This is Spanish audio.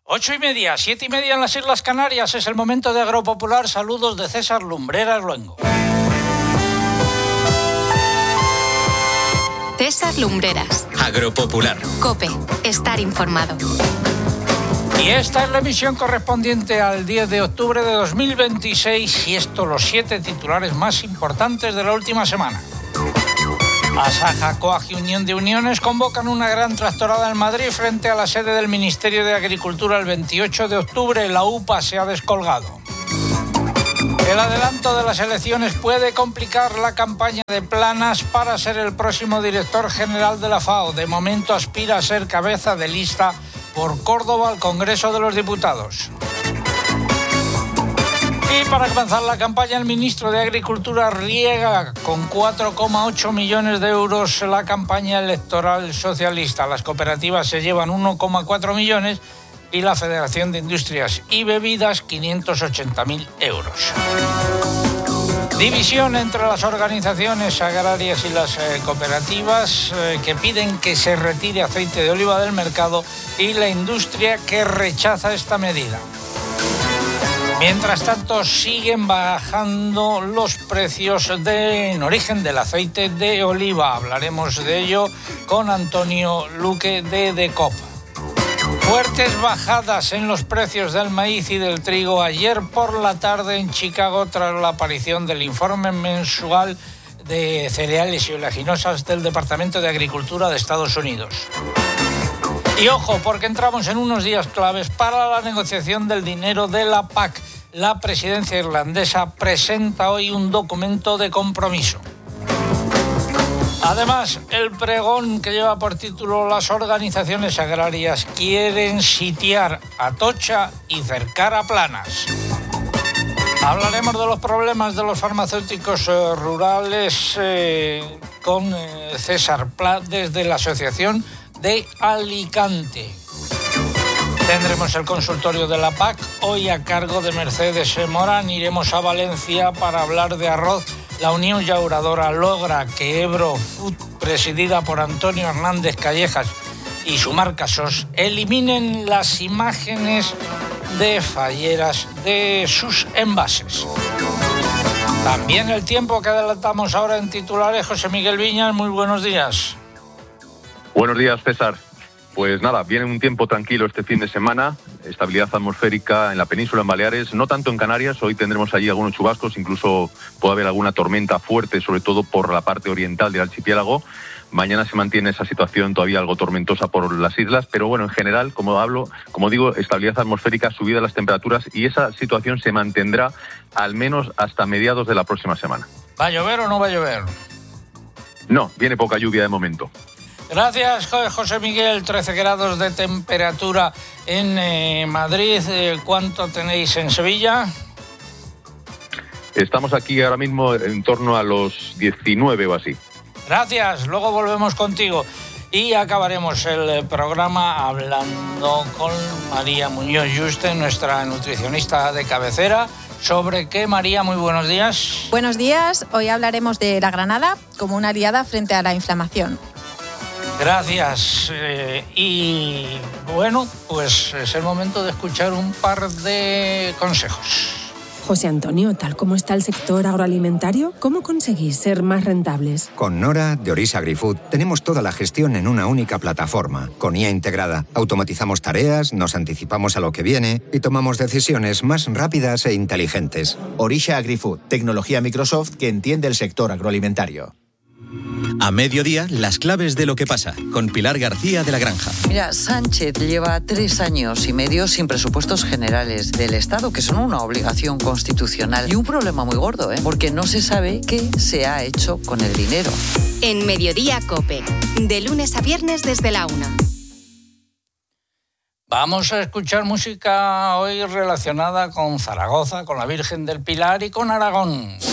8:30, 7:30 en las Islas Canarias. Es el momento de Agropopular. Saludos de César Lumbreras Luengo. César Lumbreras. Agropopular. COPE. Estar informado. Y esta es la emisión correspondiente al 10 de octubre de 2026 y esto los 7 titulares más importantes de la última semana. Asaja, COAG y Unión de Uniones convocan una gran tractorada en Madrid frente a la sede del Ministerio de Agricultura el 28 de octubre. La UPA se ha descolgado. El adelanto de las elecciones puede complicar la campaña de Planas para ser el próximo director general de la FAO. De momento aspira a ser cabeza de lista por Córdoba al Congreso de los Diputados. Y para comenzar la campaña, el ministro de Agricultura riega con 4,8 millones de euros la campaña electoral socialista. Las cooperativas se llevan 1,4 millones y la Federación de Industrias y Bebidas 580.000 euros. División entre las organizaciones agrarias y las cooperativas que piden que se retire aceite de oliva del mercado y la industria que rechaza esta medida. Mientras tanto, siguen bajando los precios en origen del aceite de oliva. Hablaremos de ello con Antonio Luque de DECOP. Fuertes bajadas en los precios del maíz y del trigo ayer por la tarde en Chicago tras la aparición del informe mensual de cereales y oleaginosas del Departamento de Agricultura de Estados Unidos. Y ojo, porque entramos en unos días claves para la negociación del dinero de la PAC. La presidencia irlandesa presenta hoy un documento de compromiso. Además, el pregón que lleva por título "Las organizaciones agrarias quieren sitiar Atocha y cercar a Planas". Hablaremos de los problemas de los farmacéuticos rurales con César Plat desde la Asociación de Alicante. Tendremos el consultorio de la PAC, hoy a cargo de Mercedes Morán. Iremos a Valencia para hablar de arroz. La Unión Llauradora logra que Ebro Food, presidida por Antonio Hernández Callejas y su marca SOS, eliminen las imágenes de falleras de sus envases. También el tiempo que adelantamos ahora en titulares. José Miguel Viñas, muy buenos días. Buenos días, César. Pues nada, viene un tiempo tranquilo este fin de semana, estabilidad atmosférica en la península, en Baleares, no tanto en Canarias. Hoy tendremos allí algunos chubascos, incluso puede haber alguna tormenta fuerte, sobre todo por la parte oriental del archipiélago. Mañana se mantiene esa situación todavía algo tormentosa por las islas, pero bueno, en general, como digo, estabilidad atmosférica, subida de las temperaturas, y esa situación se mantendrá al menos hasta mediados de la próxima semana. ¿Va a llover o no va a llover? No, viene poca lluvia de momento. Gracias, José Miguel. 13 grados de temperatura en Madrid. ¿Cuánto tenéis en Sevilla? Estamos aquí ahora mismo en torno a los 19 o así. Gracias, luego volvemos contigo. Y acabaremos el programa hablando con María Muñoz Yuste, nuestra nutricionista de cabecera. ¿Sobre qué, María? Muy buenos días. Buenos días. Hoy hablaremos de la granada como una aliada frente a la inflamación. Gracias. Y bueno, pues es el momento de escuchar un par de consejos. José Antonio, tal como está el sector agroalimentario, ¿cómo conseguís ser más rentables? Con Nora de Orisa AgriFood tenemos toda la gestión en una única plataforma. Con IA integrada, automatizamos tareas, nos anticipamos a lo que viene y tomamos decisiones más rápidas e inteligentes. Orisa AgriFood, tecnología Microsoft que entiende el sector agroalimentario. A mediodía, las claves de lo que pasa, con Pilar García de la Granja. Mira, Sánchez lleva 3 años y medio sin presupuestos generales del Estado, que son una obligación constitucional. Y un problema muy gordo, porque no se sabe qué se ha hecho con el dinero. En Mediodía COPE, de lunes a viernes desde la 1. Vamos a escuchar música hoy relacionada con Zaragoza, con la Virgen del Pilar y con Aragón.